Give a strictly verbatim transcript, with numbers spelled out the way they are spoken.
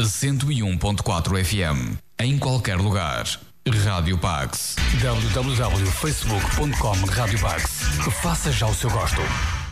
cento e um ponto quatro F M. Em qualquer lugar. Rádio Pax. w w w ponto facebook ponto com Rádio Pax. Faça já o seu gosto.